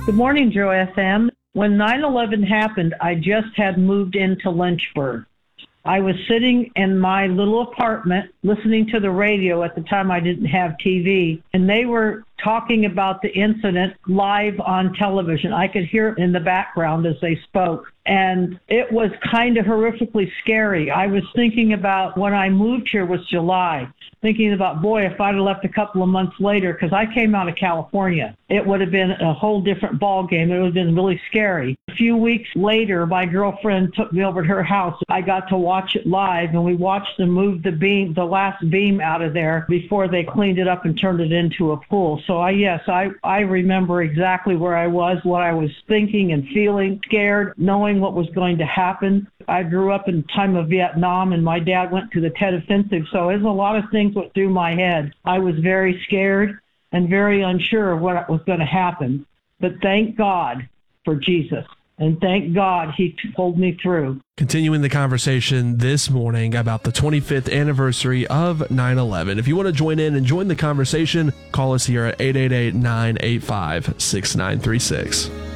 Good morning, Joe FM. When 9/11 happened, I just had moved into Lynchburg. I was sitting in my little apartment listening to the radio. At the time, I didn't have TV, and they were talking about the incident live on television. I could hear it in the background as they spoke, and it was kind of horrifically scary. I was thinking about when I moved here was July, thinking about, boy, if I'd have left a couple of months later, because I came out of California, it would have been a whole different ball game. It would have been really scary. A few weeks later, my girlfriend took me over to her house. I got to watch it live, and we watched them move the last beam out of there before they cleaned it up and turned it into a pool. So I remember exactly where I was, what I was thinking and feeling, scared, knowing what was going to happen. I grew up in the time of Vietnam, and my dad went to the Tet Offensive, so there's a lot of things went through my head. I was very scared and very unsure of what was going to happen. But thank God for Jesus, and thank God he pulled me through. Continuing the conversation this morning about the 25th anniversary of 9/11. If you want to join in and join the conversation, call us here at 888-985-6936.